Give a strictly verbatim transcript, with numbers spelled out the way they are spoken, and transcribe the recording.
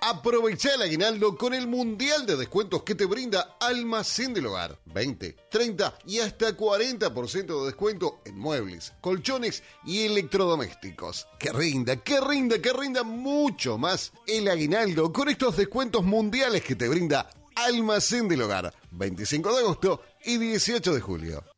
Aprovecha el aguinaldo con el mundial de descuentos que te brinda Almacén del Hogar. veinte, treinta y hasta cuarenta por ciento de descuento en muebles, colchones y electrodomésticos. Que rinda, que rinda, que rinda mucho más el aguinaldo con estos descuentos mundiales que te brinda Almacén del Hogar. veinticinco de agosto y dieciocho de julio.